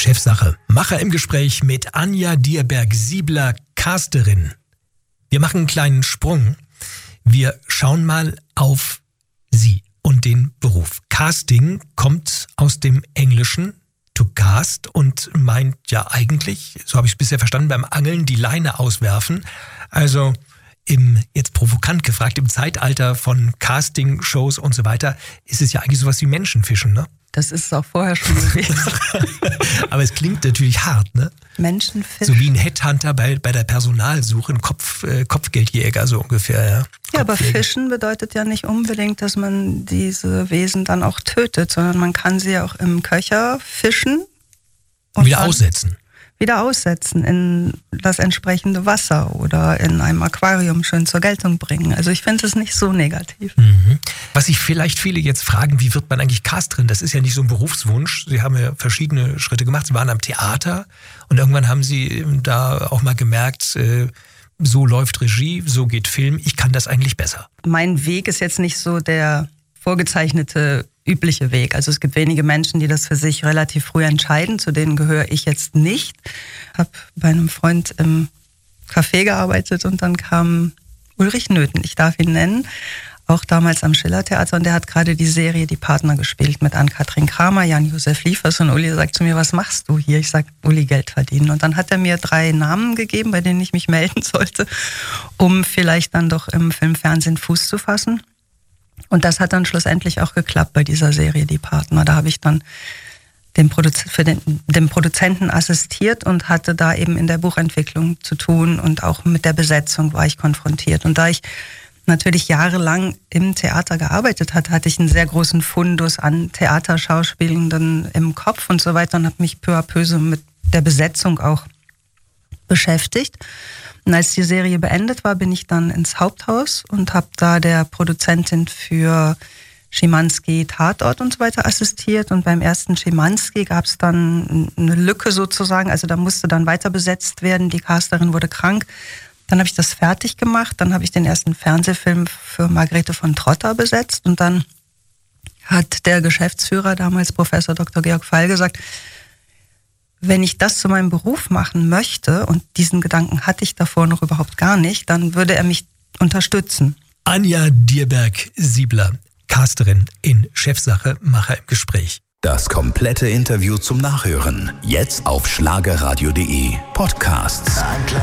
Chefsache. Macher im Gespräch mit Anja Dierberg-Siebler, Casterin. Wir machen einen kleinen Sprung. Wir schauen mal auf Sie und den Beruf. Casting kommt aus dem Englischen to cast und meint ja eigentlich, so habe ich es bisher verstanden, beim Angeln die Leine auswerfen. Also jetzt provokant gefragt, im Zeitalter von Casting-Shows und so weiter, ist es ja eigentlich sowas wie Menschenfischen, ne? Das ist es auch vorher schon gewesen. Aber es klingt natürlich hart, ne? Menschenfischen. So wie ein Headhunter bei der Personalsuche, ein Kopfgeldjäger so ungefähr, ja. Ja, aber Fischen bedeutet ja nicht unbedingt, dass man diese Wesen dann auch tötet, sondern man kann sie ja auch im Köcher fischen. Und wieder aussetzen. Wieder aussetzen in das entsprechende Wasser oder in einem Aquarium schön zur Geltung bringen. Also ich finde es nicht so negativ. Mhm. Was sich vielleicht viele jetzt fragen, wie wird man eigentlich Casterin? Das ist ja nicht so ein Berufswunsch. Sie haben ja verschiedene Schritte gemacht. Sie waren am Theater und irgendwann haben Sie da auch mal gemerkt, so läuft Regie, so geht Film, ich kann das eigentlich besser. Mein Weg ist jetzt nicht so der vorgezeichnete übliche Weg. Also es gibt wenige Menschen, die das für sich relativ früh entscheiden, zu denen gehöre ich jetzt nicht. Ich habe bei einem Freund im Café gearbeitet und dann kam Ulrich Nöthen, ich darf ihn nennen, auch damals am Schillertheater, und der hat gerade die Serie Die Partner gespielt mit Ann-Kathrin Kramer, Jan-Josef Liefers, und Uli sagt zu mir, was machst du hier? Ich sage, Uli, Geld verdienen. Und dann hat er mir 3 Namen gegeben, bei denen ich mich melden sollte, um vielleicht dann doch im Film-Fernsehen Fuß zu fassen. Und das hat dann schlussendlich auch geklappt bei dieser Serie Die Partner. Da habe ich dann dem Produzenten assistiert und hatte da eben in der Buchentwicklung zu tun und auch mit der Besetzung war ich konfrontiert. Und da ich natürlich jahrelang im Theater gearbeitet hatte, hatte ich einen sehr großen Fundus an Theaterschauspielenden im Kopf und so weiter und habe mich peu à peu so mit der Besetzung auch beschäftigt. Und als die Serie beendet war, bin ich dann ins Haupthaus und habe da der Produzentin für Schimanski, Tatort und so weiter assistiert. Und beim ersten Schimanski gab es dann eine Lücke sozusagen. Also da musste dann weiter besetzt werden. Die Casterin wurde krank. Dann habe ich das fertig gemacht. Dann habe ich den ersten Fernsehfilm für Margarete von Trotter besetzt. Und dann hat der Geschäftsführer, damals Professor Dr. Georg Pfeil, gesagt, wenn ich das zu meinem Beruf machen möchte, und diesen Gedanken hatte ich davor noch überhaupt gar nicht, dann würde er mich unterstützen. Anja Dierberg-Siebler, Casterin in Chefsache, Macher im Gespräch. Das komplette Interview zum Nachhören, jetzt auf schlagerradio.de Podcasts.